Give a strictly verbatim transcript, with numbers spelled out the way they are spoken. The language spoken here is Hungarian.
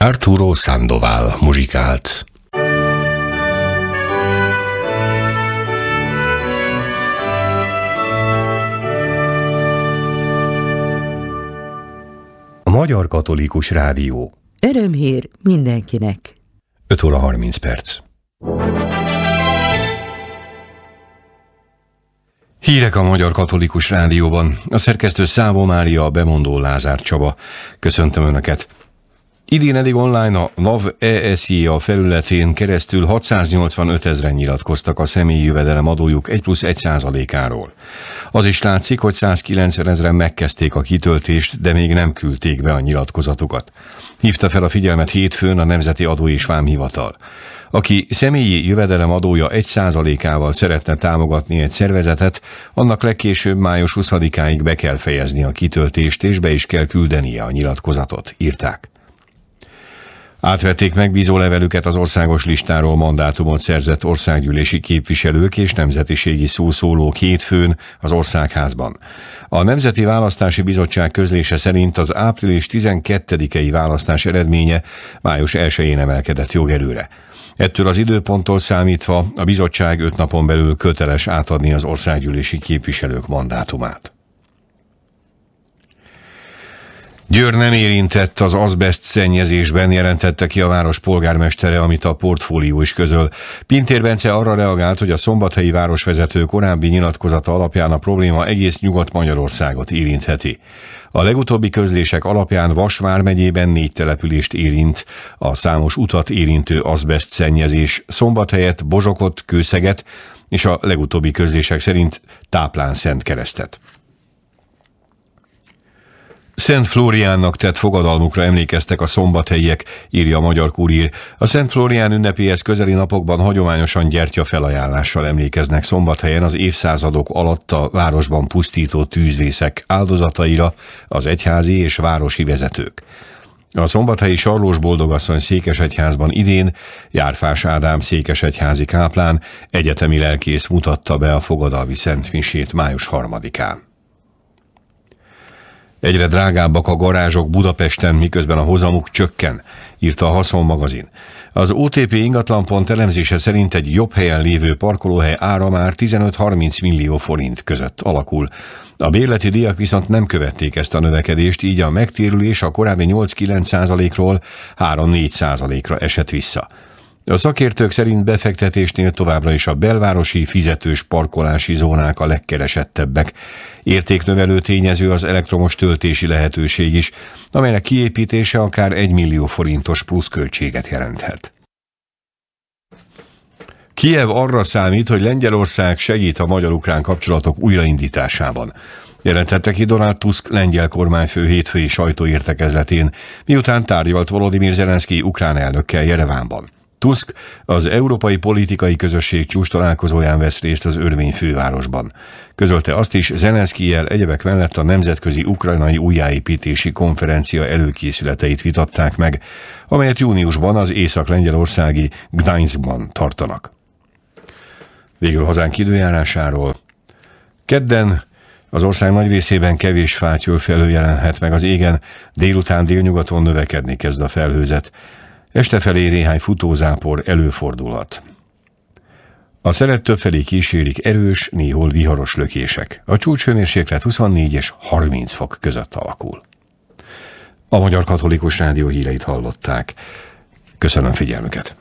Arturo Sandoval muzsikált. A Magyar Katolikus Rádió. Örömhír mindenkinek. öt óra harminc perc. Hírek a Magyar Katolikus Rádióban. A szerkesztő Szávó Mária, a bemondó Lázár Csaba. Köszöntöm Önöket! Idén eddig online a NAV E S J A felületén keresztül hatszáznyolcvanöt ezren nyilatkoztak a személyi jövedelem adójuk egy plusz egy százalékáról. Az is látszik, hogy százkilencven ezren megkezdték a kitöltést, de még nem küldték be a nyilatkozatukat. Hívta fel a figyelmet hétfőn a Nemzeti Adó és Vámhivatal. Aki személyi jövedelem adója egy százalékával szeretne támogatni egy szervezetet, annak legkésőbb május huszadikáig be kell fejezni a kitöltést, és be is kell küldenie a nyilatkozatot, írták. Átvették megbízó levelüket az országos listáról mandátumot szerzett országgyűlési képviselők és nemzetiségi szószólók hétfőn az Országházban. A Nemzeti Választási Bizottság közlése szerint az április tizenkettedikei választás eredménye május elsején emelkedett jogerőre. Ettől az időponttól számítva a bizottság öt napon belül köteles átadni az országgyűlési képviselők mandátumát. Győr nem érintett az azbeszt szennyezésben, jelentette ki a város polgármestere, amit a Portfólió is közöl. Pintér Bence arra reagált, hogy a szombathelyi városvezető korábbi nyilatkozata alapján a probléma egész Nyugat-Magyarországot érintheti. A legutóbbi közlések alapján Vas vármegyében négy települést érint a számos utat érintő azbeszt szennyezés, Szombathelyet, Bozsokot, Kőszeget és a legutóbbi közlések szerint Táplán-Szentkeresztet. Szent Flóriánnak tett fogadalmukra emlékeztek a szombathelyiek, írja a Magyar Kurír. A Szent Flórián ünnepéhez közeli napokban hagyományosan gyertyafelajánlással emlékeznek Szombathelyen az évszázadok alatt a városban pusztító tűzvészek áldozataira az egyházi és városi vezetők. A szombathelyi Sarlós Boldogasszony székesegyházban idén Járfás Ádám székesegyházi káplán, egyetemi lelkész mutatta be a fogadalmi szentmisét május harmadikán. Egyre drágábbak a garázsok Budapesten, miközben a hozamuk csökken, írta a Haszon magazin. Az o té pé ingatlanpont elemzése szerint egy jobb helyen lévő parkolóhely ára már tizenöt-harminc millió forint között alakul. A bérleti díjak viszont nem követték ezt a növekedést, így a megtérülés a korábbi nyolc-kilenc százalékról három-négy százalékra esett vissza. A szakértők szerint befektetésnél továbbra is a belvárosi fizetős parkolási zónák a legkeresettebbek. Értéknövelő tényező az elektromos töltési lehetőség is, amelynek kiépítése akár egy millió forintos pluszköltséget jelenthet. Kijev arra számít, hogy Lengyelország segít a magyar-ukrán kapcsolatok újraindításában. Jelentette ki Donald Tusk lengyel kormányfő hétfői sajtóértekezletén, miután tárgyalt Volodymyr Zelenszkij ukrán elnökkel Jerevánban. Tusk az Európai Politikai Közösség csúcstalálkozóján vesz részt az örmény fővárosban. Közölte azt is, Zelenszkijjel egyebek mellett a Nemzetközi Ukrajnai Újjáépítési Konferencia előkészületeit vitatták meg, amelyet júniusban az észak-lengyelországi Gdańskban tartanak. Végül hazánk időjárásáról. Kedden az ország nagy részében kevés fátyol felhőjelenhet meg az égen, délután délnyugaton növekedni kezd a felhőzet. Este felé néhány futózápor előfordulhat. A szelet többfelé kísérik erős, néhol viharos lökések. A csúcshőmérséklet huszonnégy és harminc fok között alakul. A Magyar Katolikus Rádió híreit hallották. Köszönöm figyelmüket!